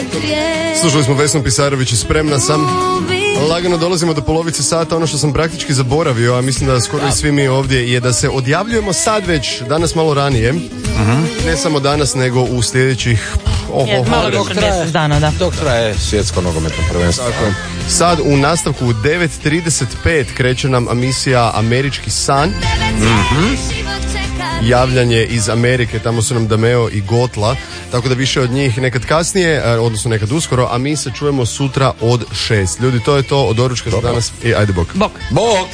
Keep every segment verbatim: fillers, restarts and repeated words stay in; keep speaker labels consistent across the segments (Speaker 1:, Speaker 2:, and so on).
Speaker 1: Slušali smo Vesnu Pisarović i Spremna sam. Lagano dolazimo do polovice sata. Ono što sam praktički zaboravio, a mislim da skoro i svi mi ovdje, je da se odjavljujemo sad već, danas malo ranije. Uh-huh. Ne samo danas, nego u sljedećih oh,
Speaker 2: je,
Speaker 1: oh,
Speaker 2: malo dok traje, dana, da.
Speaker 3: Dok traje svjetsko nogometno prvenstvo.
Speaker 1: Tako. Sad u nastavku u devet trideset pet kreće nam emisija Američki san.
Speaker 3: Mm-hmm.
Speaker 1: Javljanje iz Amerike, tamo su nam Dameo i Gotla, tako da više od njih nekad kasnije, odnosno nekad uskoro, a mi se čujemo sutra od šest. Ljudi, to je to od doručka za danas i ajde bok.
Speaker 2: Bok.
Speaker 3: Bok.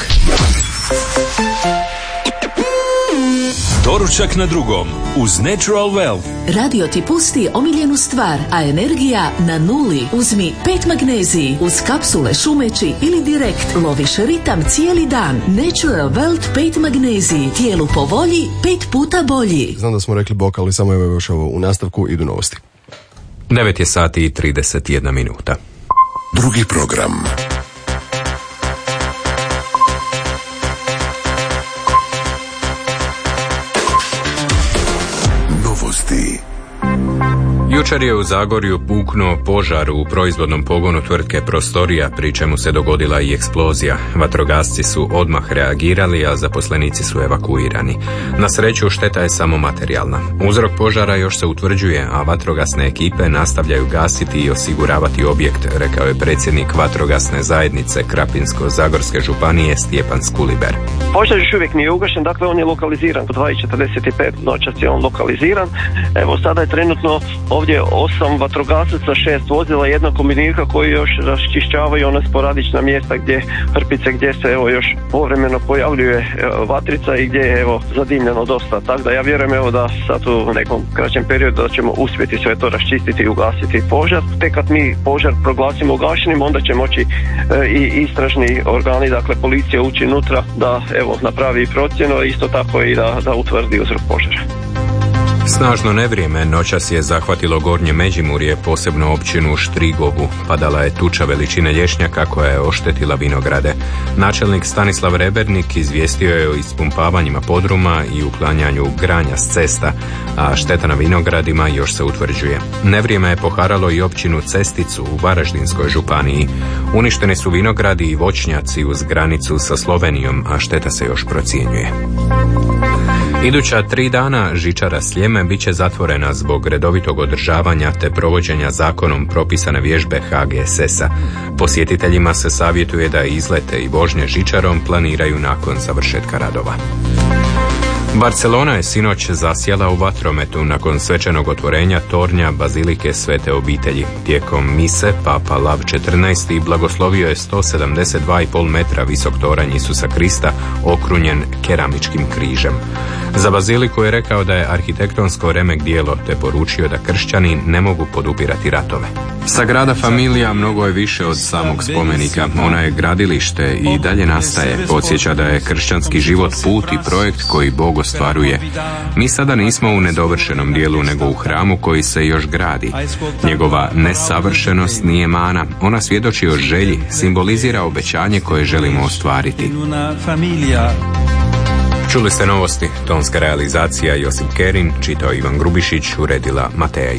Speaker 4: Doručak na drugom uz Natural Wealth.
Speaker 5: Radio ti pusti omiljenu stvar, a energija na nuli. Uzmi pet magneziji uz kapsule šumeći ili direkt loviš ritam cijeli dan. Natural Wealth pet magneziji. Tijelu po volji, pet puta bolji.
Speaker 1: Znam da smo rekli bok, ali samo evo još ovo u nastavku idu novosti.
Speaker 6: devet je sati i trideset jedna minuta.
Speaker 7: Drugi program.
Speaker 6: Jučer je u Zagorju puknuo požar u proizvodnom pogonu tvrtke Prostorija, pri čemu se dogodila i eksplozija. Vatrogasci su odmah reagirali, a zaposlenici su evakuirani. Na sreću, šteta je samo materijalna. Uzrok požara još se utvrđuje, a vatrogasne ekipe nastavljaju gasiti i osiguravati objekt, rekao je predsjednik vatrogasne zajednice Krapinsko-zagorske županije Stjepan Skuliber.
Speaker 8: Požar još uvijek nije ugašen, dakle on je lokaliziran. U dva i četrdeset pet noćas je on lokaliziran. Evo sada je trenutno ovdje osam vatrogasaca, šest vozila, jedna kombinirka koji još raščišćavaju ona sporadična mjesta gdje hrpice, gdje se evo još povremeno pojavljuje evo, vatrica i gdje je evo zadimljeno dosta. Tako da ja vjerujem evo da sad u nekom kraćem periodu da ćemo uspjeti sve to raščistiti i ugasiti požar. Tek kad mi požar proglasimo ugašenim, onda će moći e, i istražni organi, dakle policija ući unutra da evo napravi procjenu, isto tako i da, da utvrdi uzrok požara.
Speaker 6: Snažno nevrijeme noćas je zahvatilo Gornje Međimurje, posebno općinu Štrigovu. Padala je tuča veličine lješnjaka koja je oštetila vinograde. Načelnik Stanislav Rebernik izvijestio je o ispumpavanjima podruma i uklanjanju granja s cesta, a šteta na vinogradima još se utvrđuje. Nevrijeme je poharalo i općinu Cesticu u Varaždinskoj županiji. Uništeni su vinogradi i voćnjaci uz granicu sa Slovenijom, a šteta se još procjenjuje. Iduća tri dana žičara Sljeme bit će zatvorena zbog redovitog održavanja te provođenja zakonom propisane vježbe H G S S-a. Posjetiteljima se savjetuje da izlete i vožnje žičarom planiraju nakon završetka radova. Barcelona je sinoć zasjela u vatrometu nakon svečanog otvorenja tornja Bazilike Svete obitelji. Tijekom mise Papa Lav četrnaesti blagoslovio je sto sedamdeset dva i pol metra visok toranj Isusa Krista okrunjen keramičkim križem. Za baziliku je rekao da je arhitektonsko remek djelo te poručio da kršćani ne mogu podupirati ratove. Sagrada Familia mnogo je više od samog spomenika. Ona je gradilište i dalje nastaje. Podsjeća da je kršćanski život put i projekt koji Bog ostvaruje. Mi sada nismo u nedovršenom dijelu, nego u hramu koji se još gradi. Njegova nesavršenost nije mana. Ona svjedoči o želji, simbolizira obećanje koje želimo ostvariti. Čuli ste novosti, tonska realizacija Josip Kerin, čitao Ivan Grubišić, uredila Mateja